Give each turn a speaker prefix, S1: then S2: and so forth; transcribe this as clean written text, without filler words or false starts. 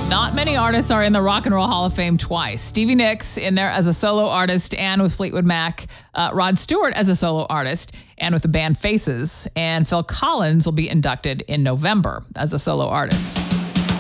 S1: Not many artists are in the Rock and Roll Hall of Fame twice. Stevie Nicks in there as a solo artist and with Fleetwood Mac. Rod Stewart as a solo artist and with the band Faces. And Phil Collins will be inducted in November as a solo artist.